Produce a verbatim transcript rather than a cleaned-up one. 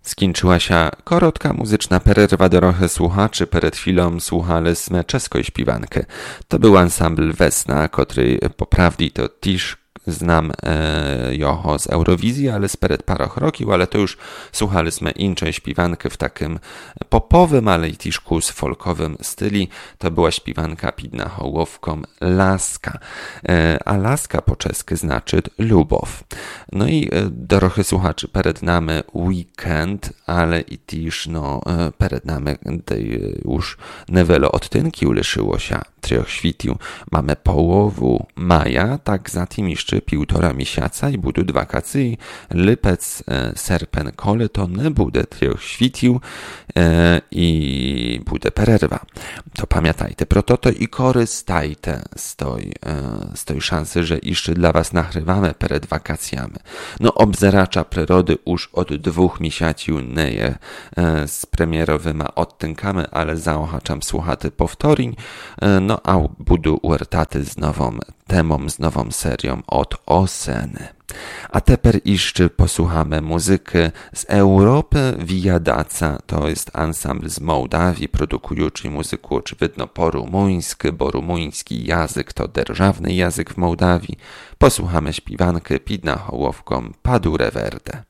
Skończyła się korotka muzyczna pererwa trochę słuchaczy. Przed chwilą słuchaliśmy czeskoj śpiewankę. To był ansambl Vesna, który poprawdi to też znam e, joho z Eurowizji, ale spred parach rokił, ale to już słuchaliśmy inczej śpiewankę w takim popowym, ale i też z folkowym styli. To była śpiewanka pidna hołowką Laska. E, a Laska po czesku znaczy lubow. No i e, trochę słuchaczy przed nami weekend, ale i też no, e, przed nami tej już niewiele odtynki uliszyło się trzech świtiu. Mamy połowu maja, tak za tym jeszcze półtora miesiąca i budуть wakacji, lipec, e, serpen, kole to nie bude trzech świtiu e, i bude pererwa. To pamiętajcie, proto to i korzystajcie z tej, e, z tej szansy, że jeszcze dla was nagrywamy przed wakacjami. No obzeracza przyrody już od dwóch miesięcy nie je e, z premierowymi odtynkami, ale zaochaczam słuchaty powtórzeń, e, no a budu uertaty z nową temą, z nową serią od Oseny. A teper jeszcze posłuchamy muzykę z Europy Wijadaca, to jest ansambl z Mołdawii, produkujący muzyku oczywiście po rumuńsku, bo rumuński język to dzierżawny język w Mołdawii. Posłuchamy śpiewankę pidna hołowką Padure Verde.